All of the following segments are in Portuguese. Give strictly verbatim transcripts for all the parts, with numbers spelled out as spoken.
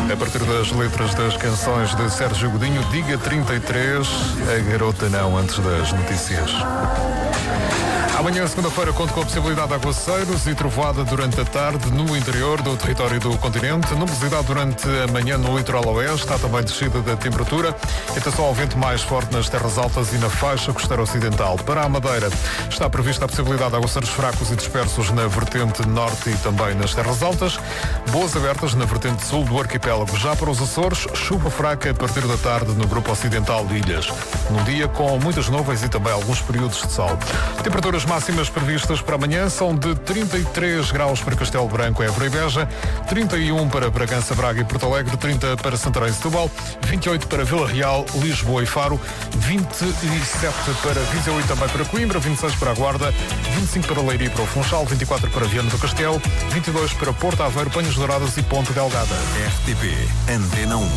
A partir das letras das canções de Sérgio Godinho, Diga trinta e três, a garota não, antes das notícias. Amanhã, segunda-feira, conto com a possibilidade de aguaceiros e trovoada durante a tarde no interior do território do continente. Nubosidade durante a manhã no litoral oeste. Há também descida da temperatura. Atenção ao vento mais forte nas terras altas e na faixa costeira ocidental. Para a Madeira, está prevista a possibilidade de aguaceiros fracos e dispersos na vertente norte e também nas terras altas. Boas abertas na vertente sul do arquipélago. Já para os Açores, chuva fraca a partir da tarde no grupo ocidental de ilhas. Num dia com muitas nuvens e também alguns períodos de sol. Temperaturas máximas previstas para amanhã são de trinta e três graus para Castelo Branco, Évora e Beja, trinta e um para Bragança, Braga e Porto Alegre, trinta para Santarém e Setúbal, vinte e oito para Vila Real, Lisboa e Faro, vinte e sete para Viseu e também para Coimbra, vinte e seis para a Guarda, vinte e cinco para Leiria e para o Funchal, vinte e quatro para Viana do Castelo, vinte e dois para Porto Aveiro, Panhas Douradas e Ponte Delgada. R T P Antena um.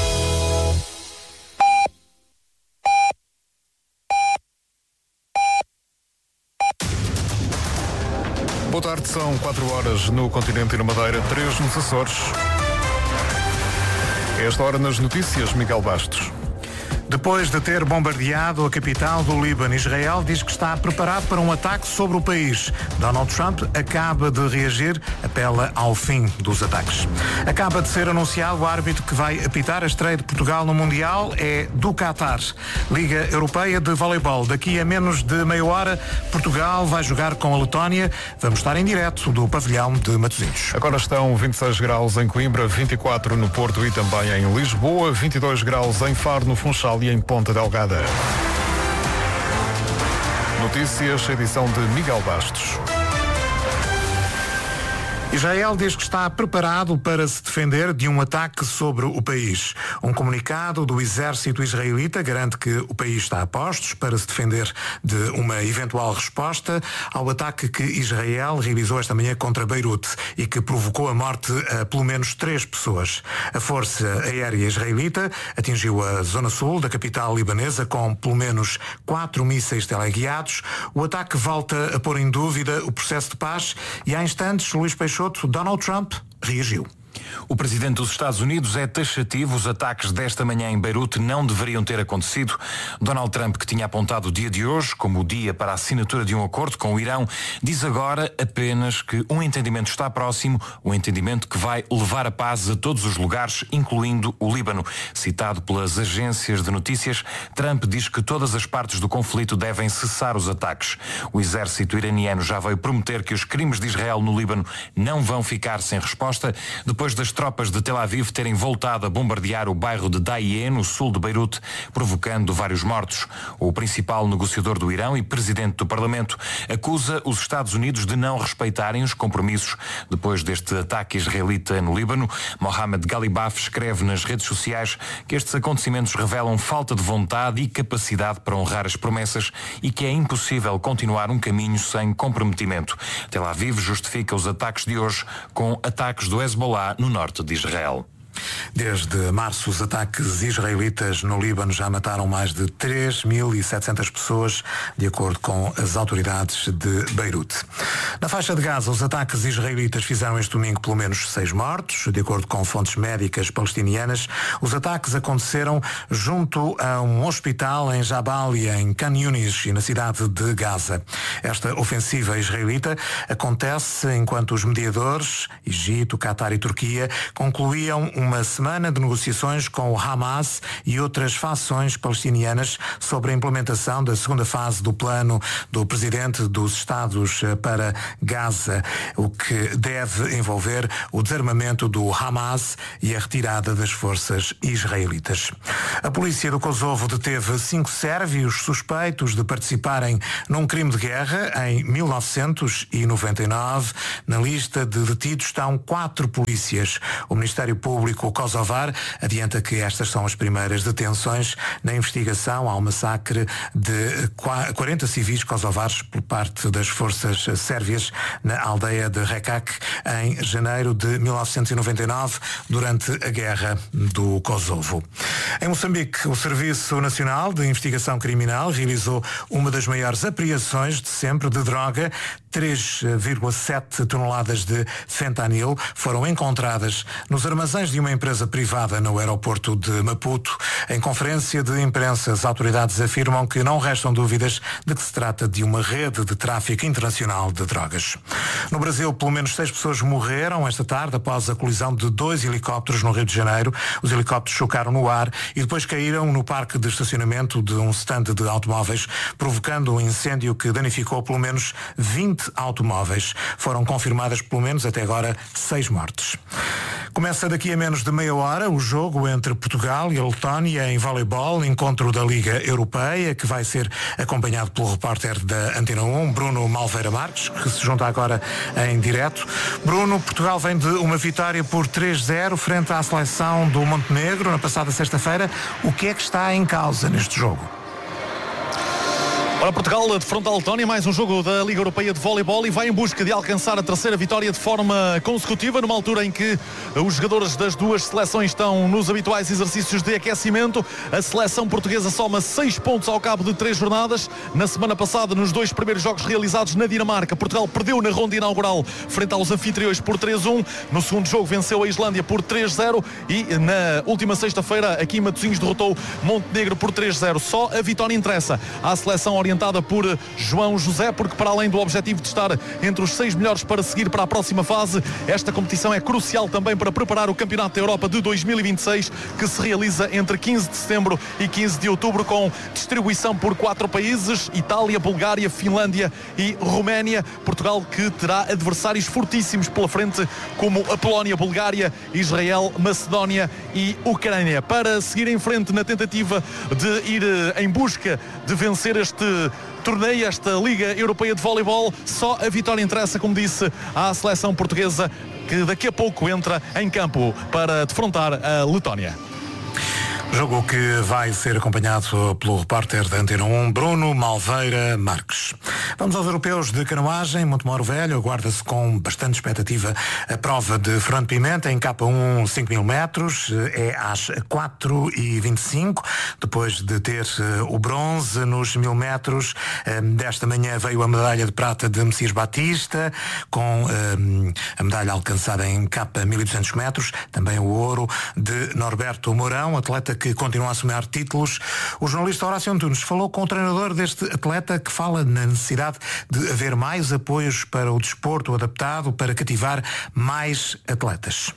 Boa tarde, são quatro horas no continente e na Madeira, três nos Açores. Esta hora nas notícias, Miguel Bastos. Depois de ter bombardeado a capital do Líbano, Israel diz que está preparado para um ataque sobre o país. Donald Trump acaba de reagir, apela ao fim dos ataques. Acaba de ser anunciado o árbitro que vai apitar a estreia de Portugal no Mundial, é do Qatar. Liga Europeia de Voleibol. Daqui a menos de meia hora, Portugal vai jogar com a Letónia. Vamos estar em direto do pavilhão de Matosinhos. Agora estão vinte e seis graus em Coimbra, vinte e quatro no Porto e também em Lisboa, vinte e dois graus em Faro, no Funchal e em Ponta Delgada. Notícias, edição de Miguel Bastos. Israel diz que está preparado para se defender de um ataque sobre o país. Um comunicado do exército israelita garante que o país está a postos para se defender de uma eventual resposta ao ataque que Israel realizou esta manhã contra Beirute e que provocou a morte a pelo menos três pessoas. A Força Aérea Israelita atingiu a zona sul da capital libanesa com pelo menos quatro mísseis teleguiados. O ataque volta a pôr em dúvida o processo de paz e há instantes Luís Peixoto, Donald Trump reagiu. O presidente dos Estados Unidos é taxativo. Os ataques desta manhã em Beirute não deveriam ter acontecido. Donald Trump, que tinha apontado o dia de hoje como o dia para a assinatura de um acordo com o Irão, diz agora apenas que um entendimento está próximo, um entendimento que vai levar a paz a todos os lugares, incluindo o Líbano. Citado pelas agências de notícias, Trump diz que todas as partes do conflito devem cessar os ataques. O exército iraniano já veio prometer que os crimes de Israel no Líbano não vão ficar sem resposta, depois das tropas de Tel Aviv terem voltado a bombardear o bairro de Dahieh, no sul de Beirute, provocando vários mortos. O principal negociador do Irão e presidente do Parlamento acusa os Estados Unidos de não respeitarem os compromissos depois deste ataque israelita no Líbano. Mohamed Galibaf escreve nas redes sociais que estes acontecimentos revelam falta de vontade e capacidade para honrar as promessas e que é impossível continuar um caminho sem comprometimento. Tel Aviv justifica os ataques de hoje com ataques do Hezbollah no norte de Israel. Desde março, os ataques israelitas no Líbano já mataram mais de três mil e setecentas pessoas, de acordo com as autoridades de Beirute. Na faixa de Gaza, os ataques israelitas fizeram este domingo pelo menos seis mortos, de acordo com fontes médicas palestinianas. Os ataques aconteceram junto a um hospital em Jabalia, em Khan Yunis e na cidade de Gaza. Esta ofensiva israelita acontece enquanto os mediadores, Egito, Qatar e Turquia, concluíam um uma semana de negociações com o Hamas e outras fações palestinianas sobre a implementação da segunda fase do plano do presidente dos Estados para Gaza, o que deve envolver o desarmamento do Hamas e a retirada das forças israelitas. A polícia do Kosovo deteve cinco sérvios suspeitos de participarem num crime de guerra em mil novecentos e noventa e nove. Na lista de detidos estão quatro polícias. O Ministério Público kosovar adianta que estas são as primeiras detenções na investigação ao massacre de quarenta civis kosovares por parte das forças sérvias na aldeia de Rekak em janeiro de mil novecentos e noventa e nove, durante a Guerra do Kosovo. Em Moçambique, o Serviço Nacional de Investigação Criminal realizou uma das maiores apreensões de sempre de droga. três vírgula sete toneladas de fentanil foram encontradas nos armazéns de uma empresa privada no aeroporto de Maputo. Em conferência de imprensa, as autoridades afirmam que não restam dúvidas de que se trata de uma rede de tráfico internacional de drogas. No Brasil, pelo menos seis pessoas morreram esta tarde após a colisão de dois helicópteros no Rio de Janeiro. Os helicópteros chocaram no ar e depois caíram no parque de estacionamento de um stand de automóveis, provocando um incêndio que danificou pelo menos vinte automóveis. Foram confirmadas pelo menos até agora seis mortes. Começa daqui a menos de meia hora o jogo entre Portugal e a Letónia em voleibol, encontro da Liga Europeia, que vai ser acompanhado pelo repórter da Antena um, Bruno Malveira Marques, que se junta agora em direto. Bruno, Portugal vem de uma vitória por três zero frente à seleção do Montenegro na passada sexta-feira. O que é que está em causa neste jogo? Ora, Portugal defronta a Letónia, mais um jogo da Liga Europeia de Voleibol, e vai em busca de alcançar a terceira vitória de forma consecutiva, numa altura em que os jogadores das duas seleções estão nos habituais exercícios de aquecimento. A seleção portuguesa soma seis pontos ao cabo de três jornadas. Na semana passada, nos dois primeiros jogos realizados na Dinamarca, Portugal perdeu na ronda inaugural frente aos anfitriões por três a um. No segundo jogo venceu a Islândia por três a zero e na última sexta-feira aqui em Matosinhos derrotou Montenegro por três a zero. Só a vitória interessa à seleção orientada por João José, porque para além do objetivo de estar entre os seis melhores para seguir para a próxima fase, esta competição é crucial também para preparar o Campeonato da Europa de dois mil e vinte e seis, que se realiza entre quinze de setembro e quinze de outubro, com distribuição por quatro países: Itália, Bulgária, Finlândia e Roménia. Portugal que terá adversários fortíssimos pela frente, como a Polónia, Bulgária, Israel, Macedónia e Ucrânia, para seguir em frente na tentativa de ir em busca de vencer este torneio, esta Liga Europeia de Voleibol. Só a vitória interessa, como disse, à seleção portuguesa, que daqui a pouco entra em campo para defrontar a Letónia. Jogo que vai ser acompanhado pelo repórter da Antena um, Bruno Malveira Marques. Vamos aos europeus de canoagem. Montemoro Velho aguarda-se com bastante expectativa a prova de Fernando Pimenta em K um cinco mil metros. É às quatro e vinte e cinco, depois de ter o bronze nos mil metros. Desta manhã veio a medalha de prata de Messias Batista, com a medalha alcançada em K mil e duzentos metros. Também o ouro de Norberto Mourão, atleta que continua a somar títulos. O jornalista Horácio Antunes falou com o treinador deste atleta, que fala na necessidade de haver mais apoios para o desporto adaptado, para cativar mais atletas.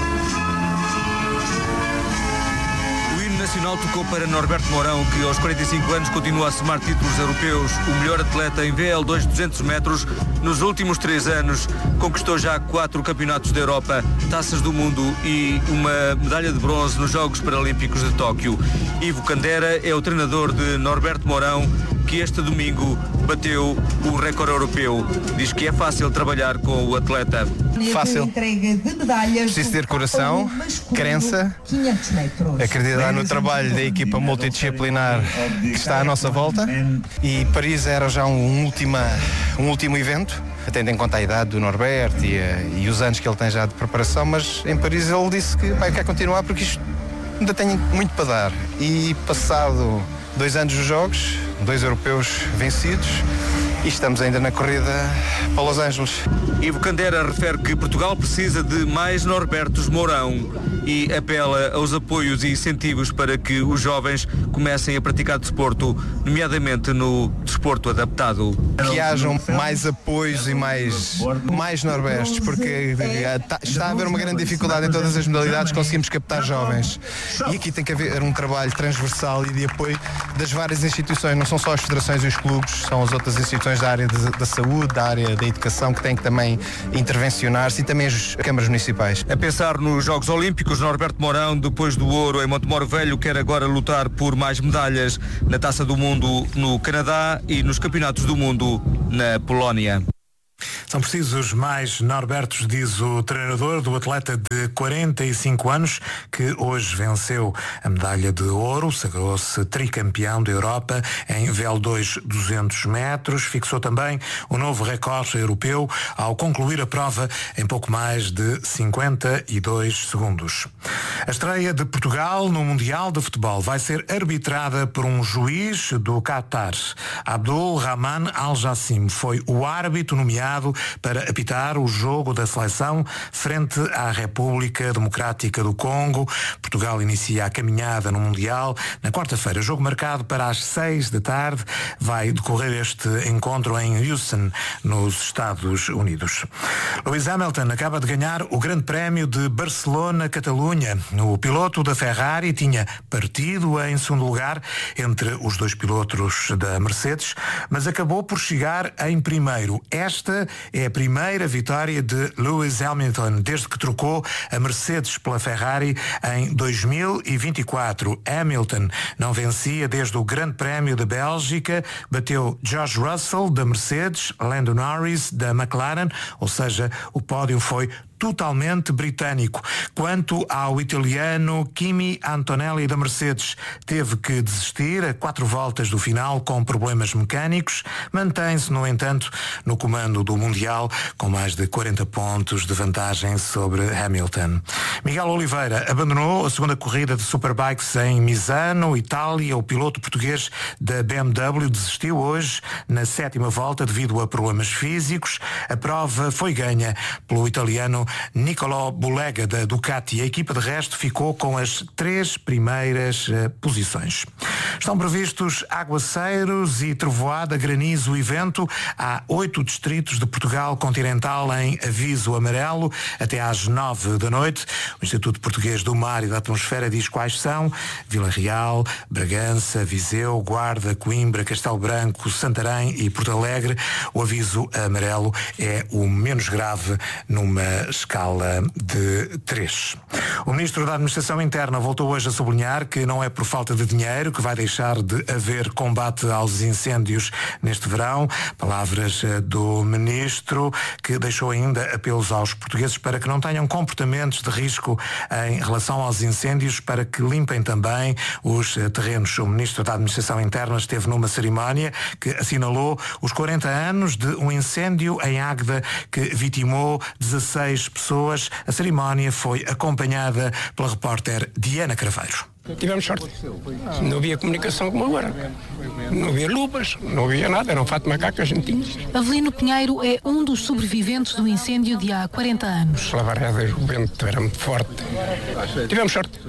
O nacional tocou para Norberto Mourão, que aos quarenta e cinco anos continua a somar títulos europeus. O melhor atleta em V L dois duzentos metros nos últimos três anos. Conquistou já quatro campeonatos da Europa, taças do mundo e uma medalha de bronze nos Jogos Paralímpicos de Tóquio. Ivo Candera é o treinador de Norberto Mourão, que este domingo bateu o recorde europeu. Diz que é fácil trabalhar com o atleta. Fácil. Preciso ter coração, crença, acreditar no trabalho da equipa multidisciplinar que está à nossa volta. E Paris era já um, última, um último evento, tendo em conta a idade do Norberto e, e os anos que ele tem já de preparação, mas em Paris ele disse que vai quer continuar porque isto ainda tem muito para dar. E passado dois anos dos Jogos, dois europeus vencidos, e estamos ainda na corrida para Los Angeles. Ivo Candera refere que Portugal precisa de mais Norbertos Mourão e apela aos apoios e incentivos para que os jovens comecem a praticar desporto, nomeadamente no desporto adaptado. Que hajam mais apoios e mais, mais Norbertos, porque está a haver uma grande dificuldade em todas as modalidades, conseguimos captar jovens. E aqui tem que haver um trabalho transversal e de apoio das várias instituições, não são só as federações e os clubes, são as outras instituições da área de, da saúde, da área da educação, que têm que também intervencionar-se, e também as câmaras municipais. A pensar nos Jogos Olímpicos, Norberto Mourão, depois do ouro em Montemoro Velho, quer agora lutar por mais medalhas na Taça do Mundo no Canadá e nos Campeonatos do Mundo na Polónia. São precisos mais Norbertos, diz o treinador do atleta de quarenta e cinco anos, que hoje venceu a medalha de ouro, sagrou-se tricampeão da Europa em V L dois duzentos metros, fixou também o novo recorde europeu ao concluir a prova em pouco mais de cinquenta e dois segundos. A estreia de Portugal no Mundial de Futebol vai ser arbitrada por um juiz do Qatar. Abdul Rahman Al Jassim foi o árbitro nomeado para apitar o jogo da seleção frente à República Democrática do Congo. Portugal inicia a caminhada no Mundial na quarta-feira. Jogo marcado para as seis da tarde. Vai decorrer este encontro em Houston, nos Estados Unidos. Lewis Hamilton acaba de ganhar o Grande Prémio de Barcelona-Catalunha. O piloto da Ferrari tinha partido em segundo lugar entre os dois pilotos da Mercedes, mas acabou por chegar em primeiro. Esta é a primeira vitória de Lewis Hamilton desde que trocou a Mercedes pela Ferrari em dois mil e vinte e quatro. Hamilton não vencia desde o Grande Prémio da Bélgica, bateu George Russell da Mercedes, Lando Norris da McLaren, ou seja, o pódio foi totalmente britânico. Quanto ao italiano Kimi Antonelli da Mercedes, teve que desistir a quatro voltas do final com problemas mecânicos. Mantém-se, no entanto, no comando do Mundial com mais de quarenta pontos de vantagem sobre Hamilton. Miguel Oliveira abandonou a segunda corrida de Superbikes em Misano, Itália. O piloto português da B M W desistiu hoje na sétima volta devido a problemas físicos. A prova foi ganha pelo italiano Nicolò Bulega da Ducati. A equipa de resto ficou com as três primeiras uh, posições. Estão previstos aguaceiros e trovoada, granizo e vento. Há oito distritos de Portugal continental em aviso amarelo até às nove da noite. O Instituto Português do Mar e da Atmosfera diz quais são: Vila Real, Bragança, Viseu, Guarda, Coimbra, Castelo Branco, Santarém e Porto Alegre. O aviso amarelo é o menos grave numa escala de três. O Ministro da Administração Interna voltou hoje a sublinhar que não é por falta de dinheiro que vai deixar de haver combate aos incêndios neste verão. Palavras do Ministro, que deixou ainda apelos aos portugueses para que não tenham comportamentos de risco em relação aos incêndios, para que limpem também os terrenos. O Ministro da Administração Interna esteve numa cerimónia que assinalou os quarenta anos de um incêndio em Águeda que vitimou dezasseis pessoas. A cerimónia foi acompanhada pela repórter Diana Craveiro. Tivemos sorte. Não havia comunicação como agora. Não havia luvas, não havia nada. Era um fato de macaco que a gente tinha. Avelino Pinheiro é um dos sobreviventes do incêndio de há quarenta anos. Lavarredas, o vento era muito forte. Tivemos sorte.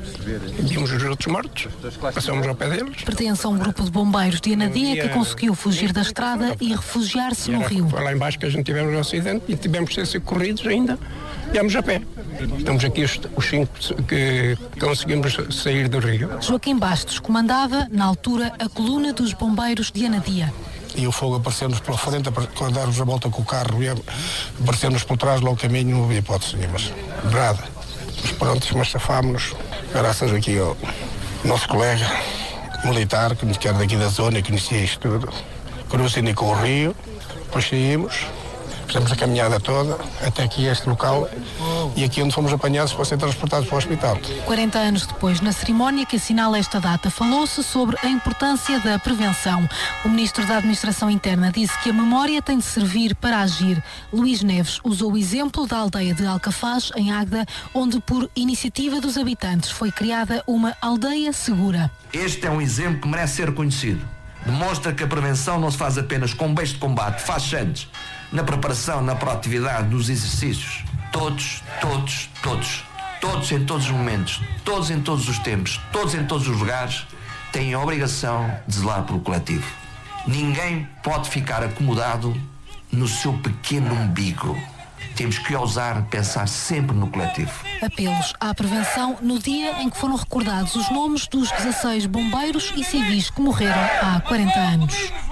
Vimos os outros mortos, passamos ao pé deles. Pertence a um grupo de bombeiros de Anadia que conseguiu fugir da estrada e refugiar-se no rio. Foi lá embaixo que a gente tivemos o acidente e tivemos que ser socorridos ainda. Viemos a pé. Estamos aqui os, os cinco que conseguimos sair do rio. Joaquim Bastos comandava, na altura, a coluna dos bombeiros de Anadia. E o fogo apareceu-nos pela frente, quando darmos a volta com o carro, apareceu-nos por trás, lá o caminho, não havia hipótese nenhuma. Nada. Mas pronto, mas safámos-nos. Graças aqui ao nosso colega militar, que era daqui da zona, que conhecia isto tudo. Cruzando com o rio, depois saímos. Fizemos a caminhada toda até aqui este local e aqui onde fomos apanhados para ser transportados para o hospital. quarenta anos depois, na cerimónia que assinala esta data, falou-se sobre a importância da prevenção. O Ministro da Administração Interna disse que a memória tem de servir para agir. Luís Neves usou o exemplo da aldeia de Alcafaz, em Águeda, onde, por iniciativa dos habitantes, foi criada uma aldeia segura. Este é um exemplo que merece ser conhecido. Demonstra que a prevenção não se faz apenas com meios de combate, faz-se antes, na preparação, na proatividade, nos exercícios. Todos, todos, todos, todos em todos os momentos, todos em todos os tempos, todos em todos os lugares, têm a obrigação de zelar pelo coletivo. Ninguém pode ficar acomodado no seu pequeno umbigo. Temos que ousar pensar sempre no coletivo. Apelos à prevenção no dia em que foram recordados os nomes dos dezasseis bombeiros e civis que morreram há quarenta anos.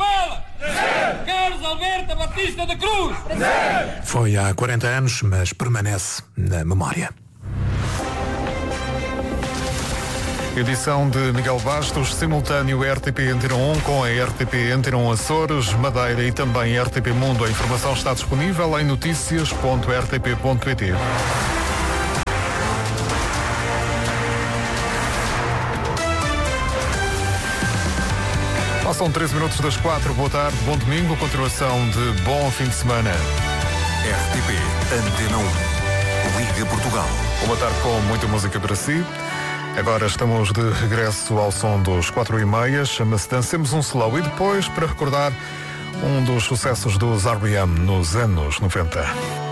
Carlos Alberto Batista da Cruz. Foi há quarenta anos, mas permanece na memória. Edição de Miguel Bastos, simultâneo R T P Antena um com a R T P Antena um Açores, Madeira e também R T P Mundo. A informação está disponível em notícias ponto r t p ponto p t. Passam treze minutos das quatro. Boa tarde, bom domingo, continuação de bom fim de semana. R T P Antena um. Liga Portugal. Boa tarde com muita música para si. Agora estamos de regresso ao som dos quatro e meia. Chama-se Dancemos um Slow. E depois, para recordar um dos sucessos dos R E M nos anos noventa.